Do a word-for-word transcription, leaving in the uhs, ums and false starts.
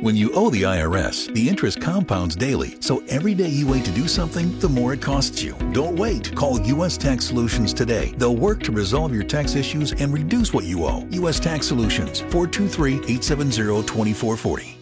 When you owe the I R S, the interest compounds daily, so every day you wait to do something, the more it costs you. Don't wait. Call U S Tax Solutions today. They'll work to resolve your tax issues and reduce what you owe. U S Tax Solutions, four two three, eight seven zero, two four four zero.